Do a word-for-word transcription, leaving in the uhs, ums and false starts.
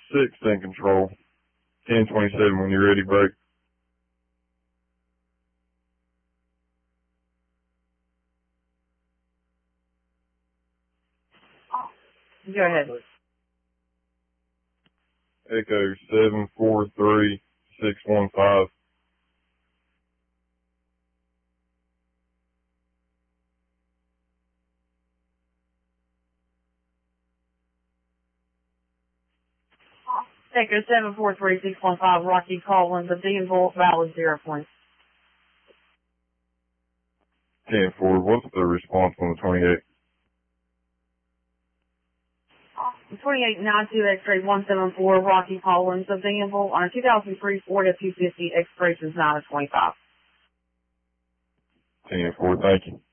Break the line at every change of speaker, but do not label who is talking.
six in control. ten twenty-seven when you're ready, break.
Go ahead.
Echo seven four three six one five.
Echo seven four three six one five, Rocky Collins of Danville, valid zero points.
ten four, what's the response on the twenty-eight?
twenty-eight ninety-two X-ray one seven four, Rocky Collins of Danville on a two thousand three Ford F two fifty, expirations nine of twenty-five.
ten four, thank you.